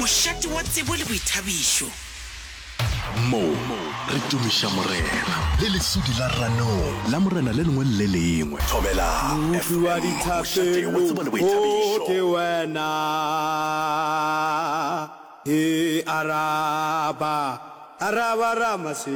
mošate wa tsebo le boithabišo mo re tumiša morena le lesudi la ranong la morena le lengwe le lengwe thobela mofi wa dithapelo o ke wena araba ramase